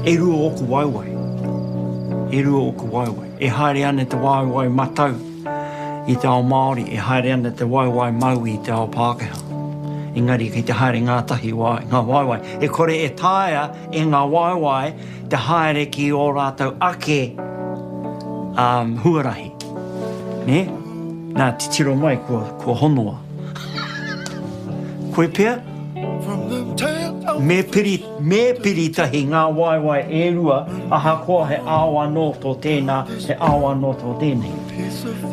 e rua o ku waiwai. E rua o ku waiwai. E haere ana te waiwai matau i te ao Māori, e haere ana te waiwai mau i te ao Pākehā. Engari, kei te haere ngātahi ngā waiwai. E kore e tāia e ngā waiwai te haere ki o rātou ake huarahi. Ne? Nā, te tiro mai kua honua. Koe pia? Me piri tahi ngā waiwai e rua, aha koa he awa no tō tēnā, he awa no tō tēnei.